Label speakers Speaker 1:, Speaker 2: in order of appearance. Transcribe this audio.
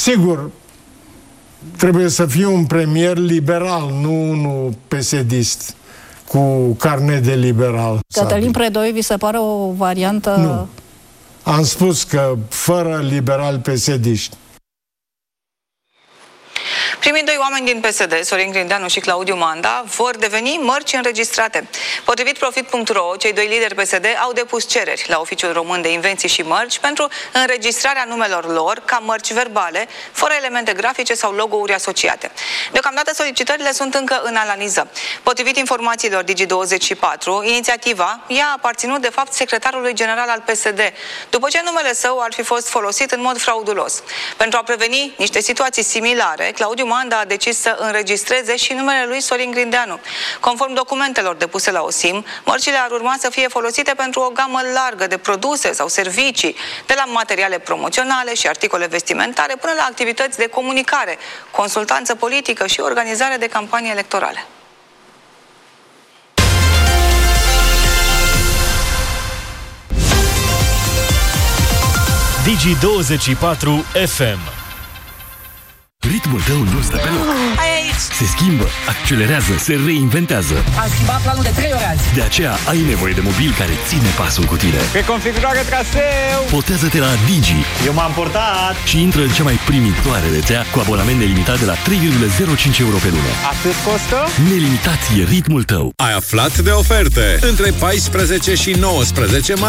Speaker 1: Sigur, trebuie să fie un premier liberal, nu unul PSD-ist cu carnet de liberal.
Speaker 2: Cătălin Predoi vi se pare o variantă?
Speaker 1: Nu. Am spus că fără liberal PSD-iști.
Speaker 3: Primii doi oameni din PSD, Sorin Grindeanu și Claudiu Manda, vor deveni mărci înregistrate. Potrivit Profit.ro, cei doi lideri PSD au depus cereri la Oficiul Român de Invenții și Mărci pentru înregistrarea numelor lor ca mărci verbale, fără elemente grafice sau logo-uri asociate. Deocamdată solicitările sunt încă în analiză. Potrivit informațiilor Digi24, inițiativa a aparținut de fapt secretarului general al PSD, după ce numele său ar fi fost folosit în mod fraudulos. Pentru a preveni niște situații similare, Claudiu Manda a decis să înregistreze și numele lui Sorin Grindeanu. Conform documentelor depuse la OSIM, mărcile ar urma să fie folosite pentru o gamă largă de produse sau servicii, de la materiale promoționale și articole vestimentare până la activități de comunicare, consultanță politică și organizare de campanii electorale.
Speaker 4: Digi24 FM.
Speaker 5: Ritmul tău nu stă pe loc.
Speaker 3: Hai aici!
Speaker 5: Se schimbă, accelerează, se reinventează.
Speaker 6: Am schimbat planul de 3 ori azi.
Speaker 5: De aceea ai nevoie de mobil care ține pasul cu tine.
Speaker 7: Pe configurare traseu!
Speaker 5: Potează-te la Digi
Speaker 7: Eu m-am portat!
Speaker 5: și intră în cea mai primitoare rețea cu abonament nelimitat de la 3,05 euro pe lună.
Speaker 7: Atât costă?
Speaker 5: Nelimitat e ritmul tău.
Speaker 8: Ai aflat de oferte între 14 și 19 mai.